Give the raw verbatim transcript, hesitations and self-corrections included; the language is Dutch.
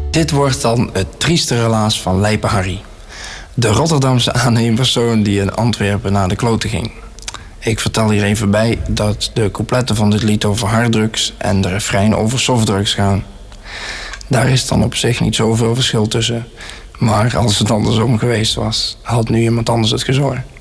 Dit wordt dan het trieste relaas van Lijpe Harry. De Rotterdamse aanneempersoon die in Antwerpen naar de kloten ging. Ik vertel hier even bij dat de coupletten van dit lied over harddrugs en de refrein over softdrugs gaan. Daar is dan op zich niet zoveel verschil tussen. Maar als het andersom geweest was, had nu iemand anders het gezorgd.